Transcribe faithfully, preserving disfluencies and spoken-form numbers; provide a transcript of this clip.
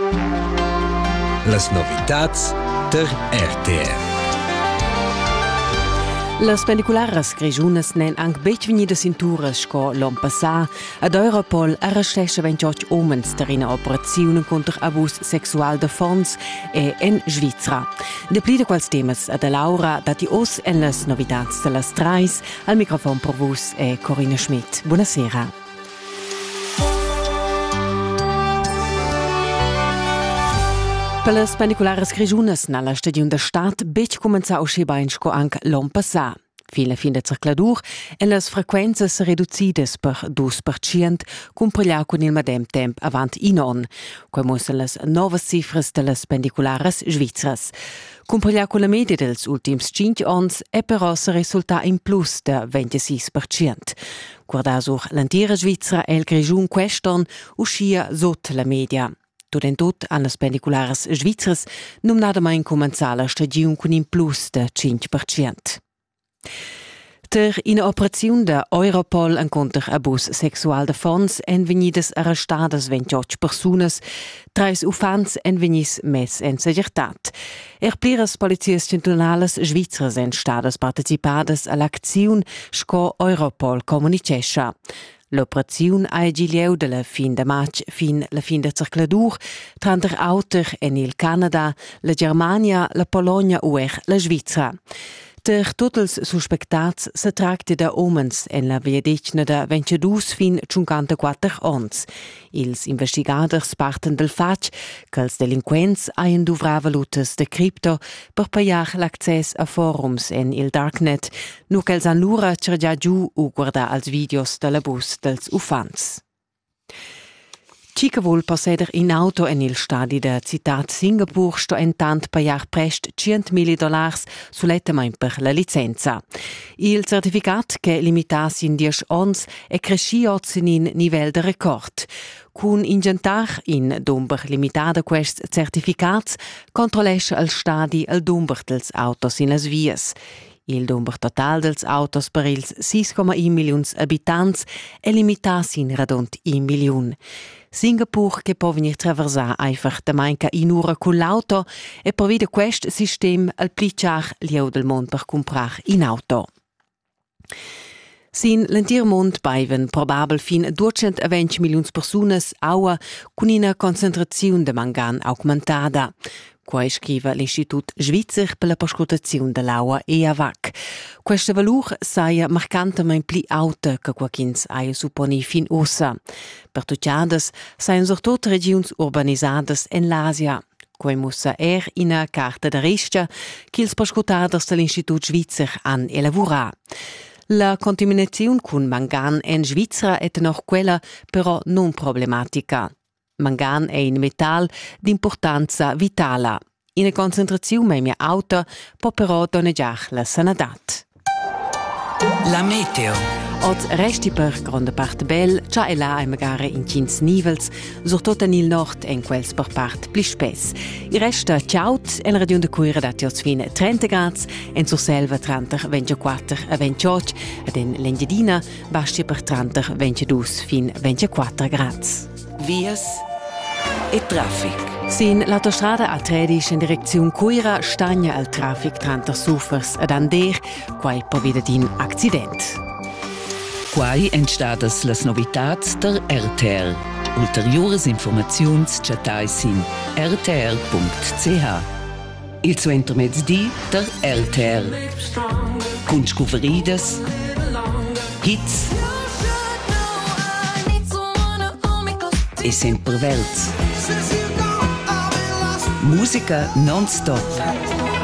Las novitats der R T R. Las pendicularas grigiunas nen anche bec venidas in turas sco l'an passà. Ad Europol arrestescha ventotg omens der in operazione contro abus sexual de fons e in Svizzera. De pli de quals temas ad Laura dati os en las novitats de las trais. Al microfon per vos è Corinna Schmidt. Buonasera. Per le pendiculares grigiunas nella stagione da stat bec comenza a uscire sco anche l'an passà. Fino a fin de circladur e le frequenze riducidas per due per cento comparado con il medem temp avant in on, come mostrano le nuove cifre delle pendiculares svizzeras. Comparado con la media dels ultims cinque ans è però il risultato in plus de ventisei per cento. Guardando sur l'intera Svizzera e il grigiun quest'anno uscia sotto la media. Tot en tot han les pendiculares svizzeras non nadamein començar la stagiun con in plus de cinque per cento. Ter in operaziun de Europol en contra abus sexual de fons en venidas arrestadas ventotg personas, trais ufans en venis mes en segirtat. Er pliras polizias cantonales svizzeras en stadas participadas all'acziun sco Europol comunicescha. L'operazione ha giglieu dalla fin de maig fin la fin de circladur tra der Auter en il Canada, la Germania, la Polonia uer la Svizzera. Der totals suspectats se tracta de omens en la viadecna de ventidue fin cinquantaquattro ans. Ils investigadors parten del fatg che els delinquents haien duvrar valutes de cripto per pagar l'accés a forums en il darknet, nu che els han lura cergia giù u guardar als videos de l'abus dels ufans. Chica vol posseder in auto en il stadi de citat Singapur sto entant pagar prest centomila dollars sulettamain per la licenza. Il certificat che limitas in dieci ans è cresciot in nivel de record. Cun ingentar in dumber limitada quest certificats controlesce al stadi al dumber dels autos in las vias. Il numero total dels autos per ils sei komma uno milions abitants è limitato in radont un milion. Singapur che può venire traversare einfach da manca in ora con l'auto e provvede questo sistema al pliciar lieu del mondo per comprare in auto. Sin l'entier mond baiven probabel fin duecentoventi milions personas aua con una concentrazione de mangan aumentada. Qua scrive l'Istitut Svizzer per la perscrutazione dell'aua E A V A C. Questa valore saia marcantemente più alta che qualcuns aia supponi fin ossa. Per tutt'ades saien sortot regions urbanisadas en l'Asia. Qua mussa er in a carta de riscia che ils perscrutaders dell'Istitut Svizzer han elaborat. La contaminazione con mangan en Svizzera è noch quella però non problematica. Mangan è un metal d'importanza vitale. In una concentrazione meglio alta può però danneggiare la sanadat. La meteo. Od resti per grande parte bel, già è là e magari in quindici nivels, soprattutto nel nord e in quels per parte più spes. Il resto ciaut e la regione de Cuira dati os fin trenta gradi, en sur selva trenta ventiquattro a ventotto, ed in l'Engiadina basti per trenta ventidue fin ventiquattro gradi. Vias e traffic. Sin l'autostrada A tredici in direzione Cuira stagna al traffic trenta sufers ad Ander, quai provvede din accident. Quai entstadas las novitats der R T R. Ulteriores informaziuns chatai sin r t r punct c h. Il suo intermezzi der R T R. Con scuveridas, hits e sempre verts. Musica non-stop.